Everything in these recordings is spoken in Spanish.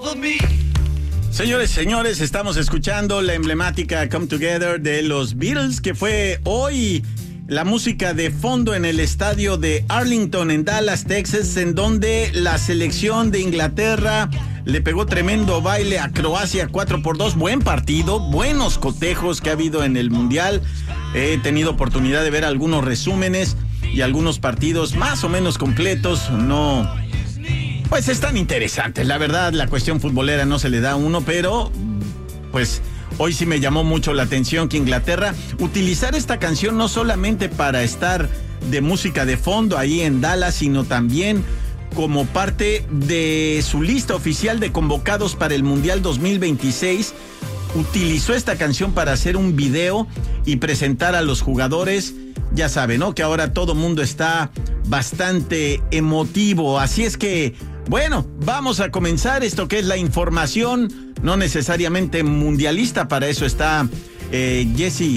Señores, estamos escuchando la emblemática Come Together de los Beatles, que fue hoy la música de fondo en el estadio de Arlington en Dallas, Texas, en donde la selección de Inglaterra le pegó tremendo baile a Croacia 4-2. Buen partido, buenos cotejos que ha habido en el Mundial. He tenido oportunidad de ver algunos resúmenes y algunos partidos más o menos completos. No, pues están interesantes. La verdad, la cuestión futbolera no se le da a uno, pero pues hoy sí me llamó mucho la atención que Inglaterra utilizar esta canción no solamente para estar de música de fondo ahí en Dallas, sino también como parte de su lista oficial de convocados para el Mundial 2026. Utilizó esta canción para hacer un video y presentar a los jugadores. Ya saben, ¿no? Que ahora todo mundo está bastante emotivo. Así es que, bueno, vamos a comenzar esto que es la información, no necesariamente mundialista. Para eso está Jessy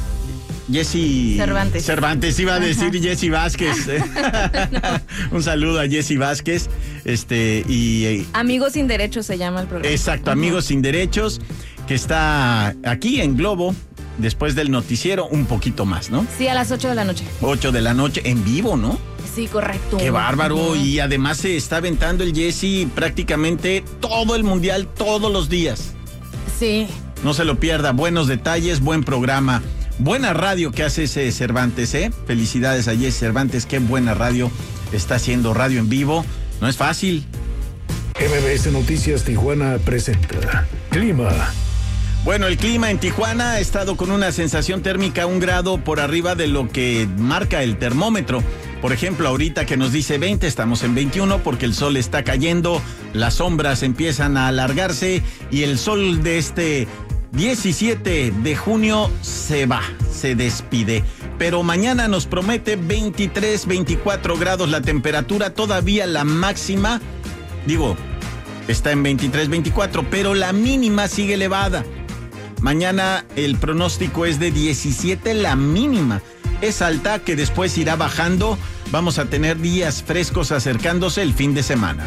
Cervantes, iba a decir Jessy Vázquez. No. Un saludo a Jessy Vázquez. Amigos sin Derechos se llama el programa. Exacto, Amigos sin Derechos, que está aquí en Globo, después del noticiero, un poquito más, ¿no? Sí, a las 8 de la noche. 8 de la noche, en vivo, ¿no? Sí, correcto. Qué bárbaro. Y además se está aventando el Jessy prácticamente todo el Mundial, todos los días. Sí. No se lo pierda, buenos detalles, buen programa. Buena radio que hace ese Cervantes, ¿eh? Felicidades a Jessy Cervantes, qué buena radio está haciendo, radio en vivo. No es fácil. MBS Noticias Tijuana presenta Clima. Bueno, el clima en Tijuana ha estado con una sensación térmica 1 grado por arriba de lo que marca el termómetro. Por ejemplo, ahorita que nos dice 20, estamos en 21 porque el sol está cayendo, las sombras empiezan a alargarse y el sol de este 17 de junio se va, se despide. Pero mañana nos promete 23, 24 grados la temperatura, todavía la máxima, está en 23, 24, pero la mínima sigue elevada. Mañana el pronóstico es de 17, la mínima es alta, que después irá bajando. Vamos a tener días frescos acercándose el fin de semana.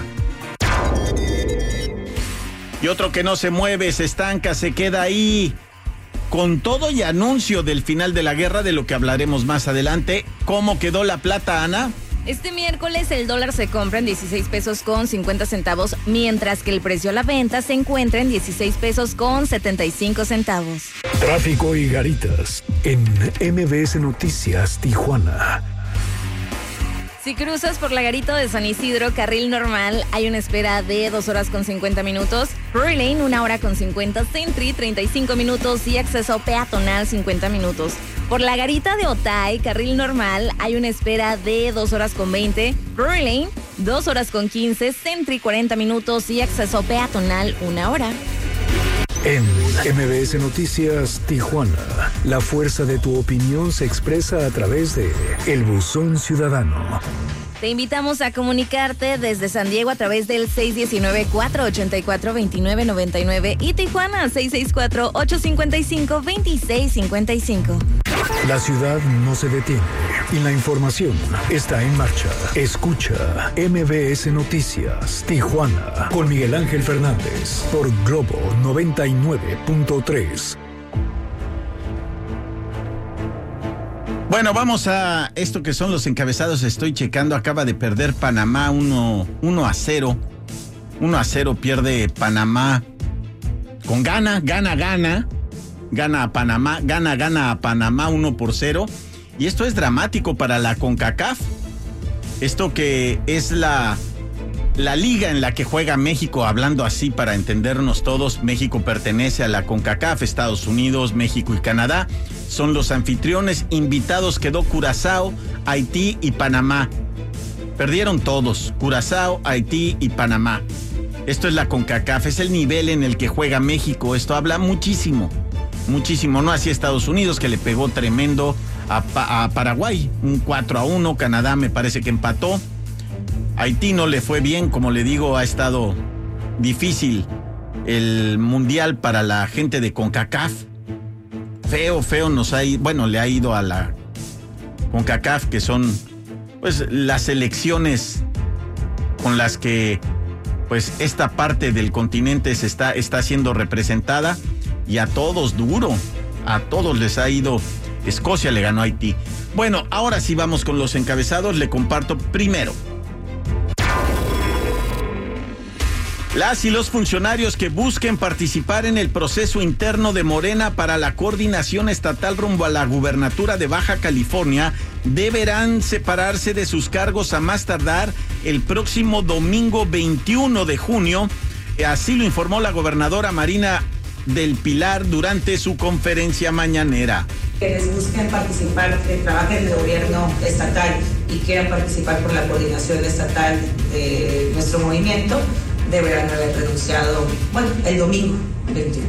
Y otro que no se mueve, se estanca, se queda ahí, con todo y anuncio del final de la guerra, de lo que hablaremos más adelante. ¿Cómo quedó la plata, Ana? Este miércoles el dólar se compra en 16 pesos con 50 centavos, mientras que el precio a la venta se encuentra en 16 pesos con 75 centavos. Tráfico y garitas en MBS Noticias Tijuana. Si cruzas por la Garita de San Isidro, carril normal, hay una espera de 2 horas con 50 minutos. Prairie Lane, 1 hora con 50. Sentry, 35 minutos. Y acceso peatonal, 50 minutos. Por la Garita de Otay, carril normal, hay una espera de 2 horas con 20. Prairie Lane, 2 horas con 15. Sentry, 40 minutos. Y acceso peatonal, 1 hora. En MBS Noticias Tijuana, la fuerza de tu opinión se expresa a través de El Buzón Ciudadano. Te invitamos a comunicarte desde San Diego a través del 619-484-2999 y Tijuana 664-855-2655. La ciudad no se detiene y la información está en marcha. Escucha MBS Noticias Tijuana con Miguel Ángel Fernández por Globo 99.3. Bueno, vamos a esto que son los encabezados. Estoy checando, acaba de perder Panamá 1-0. 1-0 pierde Panamá con gana a Panamá, gana a Panamá 1-0. Y esto es dramático para la CONCACAF. Esto que es la liga en la que juega México, hablando así para entendernos todos. México pertenece a la CONCACAF, Estados Unidos, México y Canadá son los anfitriones. Invitados quedó Curazao, Haití y Panamá. Perdieron todos, Curazao, Haití y Panamá. Esto es la CONCACAF, es el nivel en el que juega México. Esto habla muchísimo, no así Estados Unidos, que le pegó tremendo a Paraguay, un 4-1, Canadá me parece que empató. Haití no le fue bien, como le digo, ha estado difícil el mundial para la gente de CONCACAF. Feo le ha ido a la CONCACAF, que son pues las selecciones con las que pues esta parte del continente está siendo representada, y a todos duro, a todos les ha ido. Escocia le ganó a Haití. Bueno, ahora sí vamos con los encabezados. Le comparto primero. Las y los funcionarios que busquen participar en el proceso interno de Morena para la coordinación estatal rumbo a la gubernatura de Baja California deberán separarse de sus cargos a más tardar el próximo domingo 21 de junio. Así lo informó la gobernadora Marina del Pilar durante su conferencia mañanera. Quienes busquen participar, que trabajen en el gobierno estatal y quieran participar por la coordinación estatal de nuestro movimiento, deberán haber renunciado, el domingo 21.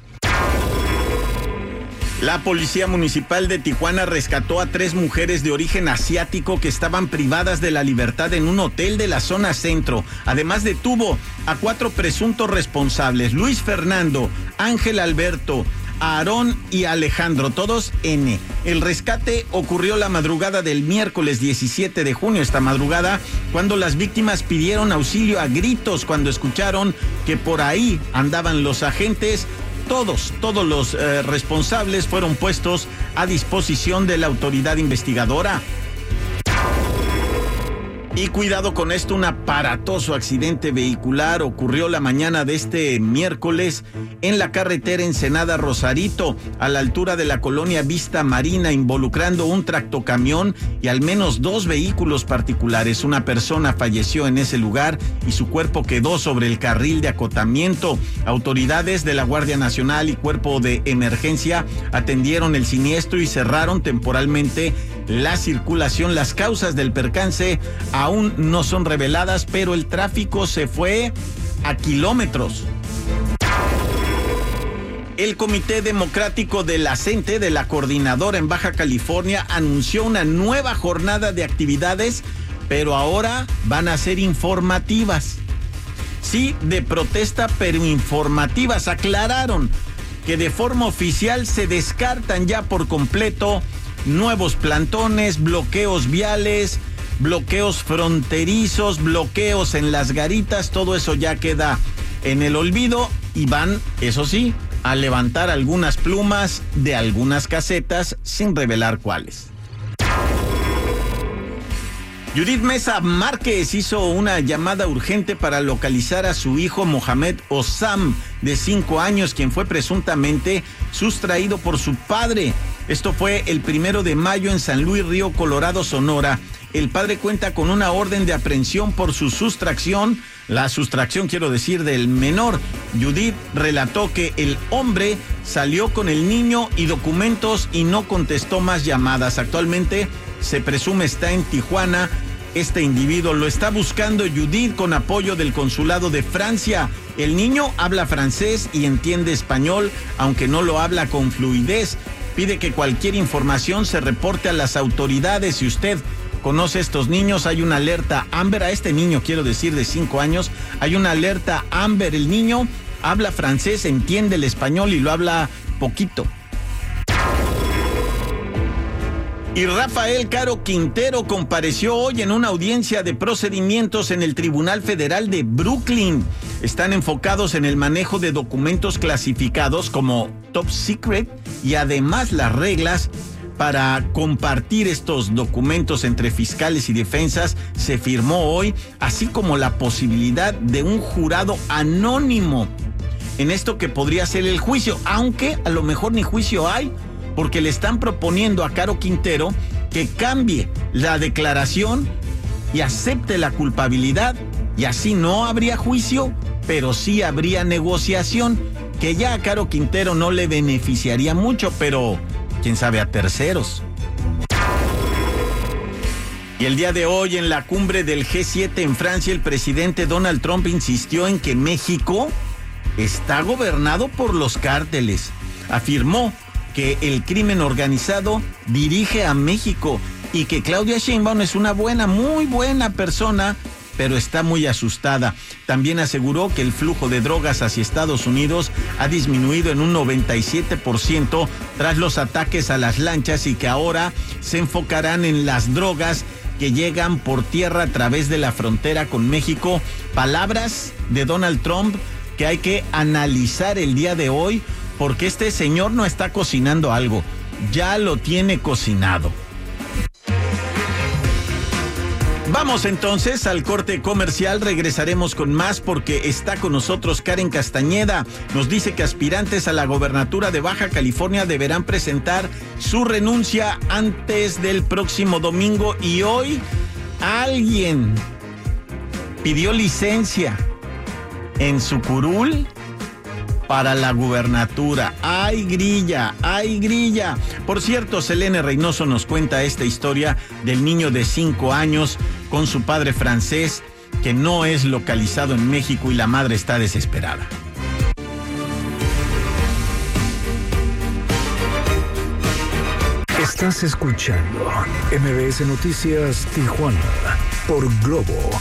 La Policía Municipal de Tijuana rescató a 3 mujeres de origen asiático que estaban privadas de la libertad en un hotel de la zona centro. Además detuvo a 4 presuntos responsables: Luis Fernando, Ángel Alberto, Aarón y Alejandro, todos N. El rescate ocurrió la madrugada del miércoles 17 de junio, esta madrugada, cuando las víctimas pidieron auxilio a gritos cuando escucharon que por ahí andaban los agentes. Todos los responsables fueron puestos a disposición de la autoridad investigadora. Y cuidado con esto, un aparatoso accidente vehicular ocurrió la mañana de este miércoles en la carretera Ensenada-Rosarito, a la altura de la colonia Vista Marina, involucrando un tractocamión y al menos 2 vehículos particulares. Una persona falleció en ese lugar y su cuerpo quedó sobre el carril de acotamiento. Autoridades de la Guardia Nacional y Cuerpo de Emergencia atendieron el siniestro y cerraron temporalmente la circulación. Las causas del percance aún no son reveladas, pero el tráfico se fue a kilómetros. El Comité Democrático de la CENTE, de la Coordinadora en Baja California, anunció una nueva jornada de actividades, pero ahora van a ser informativas. Sí, de protesta, pero informativas. Aclararon que de forma oficial se descartan ya por completo nuevos plantones, bloqueos viales, bloqueos fronterizos, bloqueos en las garitas. Todo eso ya queda en el olvido y van, eso sí, a levantar algunas plumas de algunas casetas sin revelar cuáles. Judith Mesa Márquez hizo una llamada urgente para localizar a su hijo Mohamed Osam, de 5 años, quien fue presuntamente sustraído por su padre. Esto fue el 1 de mayo en San Luis Río Colorado, Sonora. El padre cuenta con una orden de aprehensión por su sustracción, del menor. Judith relató que el hombre salió con el niño y documentos y no contestó más llamadas. Actualmente se presume está en Tijuana. Este individuo lo está buscando Judith con apoyo del consulado de Francia. El niño habla francés y entiende español, aunque no lo habla con fluidez. Pide que cualquier información se reporte a las autoridades. Si usted conoce a estos niños, hay una alerta Amber. A este niño, de 5 años, hay una alerta Amber. El niño habla francés, entiende el español y lo habla poquito. Y Rafael Caro Quintero compareció hoy en una audiencia de procedimientos en el Tribunal Federal de Brooklyn. Están enfocados en el manejo de documentos clasificados como Top Secret y además las reglas para compartir estos documentos entre fiscales y defensas. Se firmó hoy, así como la posibilidad de un jurado anónimo en esto que podría ser el juicio, aunque a lo mejor ni juicio hay, porque le están proponiendo a Caro Quintero que cambie la declaración y acepte la culpabilidad, y así no habría juicio, pero sí habría negociación, que ya a Caro Quintero no le beneficiaría mucho, pero quién sabe a terceros. Y el día de hoy, en la cumbre del G7 en Francia, el presidente Donald Trump insistió en que México está gobernado por los cárteles. Afirmó que el crimen organizado dirige a México y que Claudia Sheinbaum es una muy buena persona, pero está muy asustada. También aseguró que el flujo de drogas hacia Estados Unidos ha disminuido en un 97% tras los ataques a las lanchas y que ahora se enfocarán en las drogas que llegan por tierra a través de la frontera con México. Palabras de Donald Trump que hay que analizar el día de hoy, porque este señor no está cocinando algo, ya lo tiene cocinado. Vamos entonces al corte comercial, regresaremos con más porque está con nosotros Karen Castañeda. Nos dice que aspirantes a la gobernatura de Baja California deberán presentar su renuncia antes del próximo domingo y hoy alguien pidió licencia en su curul para la gubernatura. ¡Ay, grilla! ¡Ay, grilla! Por cierto, Selene Reynoso nos cuenta esta historia del niño de 5 años con su padre francés que no es localizado en México y la madre está desesperada. Estás escuchando MBS Noticias Tijuana por Globo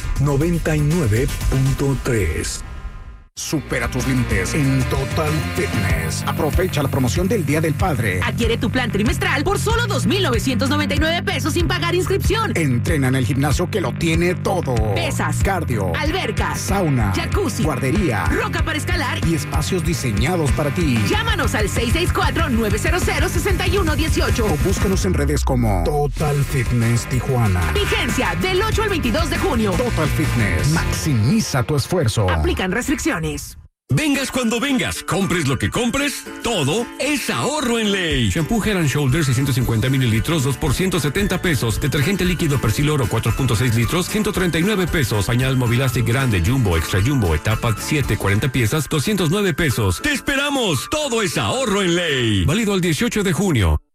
99.3. Supera tus límites en Total Fitness. Aprovecha la promoción del Día del Padre. Adquiere tu plan trimestral por solo 2,999 pesos sin pagar inscripción. Entrena en el gimnasio que lo tiene todo. Pesas, cardio, albercas, sauna, jacuzzi, guardería, roca para escalar y espacios diseñados para ti. Llámanos al 664-900-6118 o búscanos en redes como Total Fitness Tijuana. Vigencia del 8 al 22 de junio. Total Fitness. Maximiza tu esfuerzo. Aplican restricciones. Vengas cuando vengas, compres lo que compres, todo es ahorro en Ley. Shampoo Head & Shoulders 650 mililitros, 2 por 170 pesos. Detergente líquido Persil Oro 4.6 litros, 139 pesos. Pañal Movilastic grande, Jumbo, Extra Jumbo, etapa 7, 40 piezas, 209 pesos. ¡Te esperamos! Todo es ahorro en Ley. Válido al 18 de junio.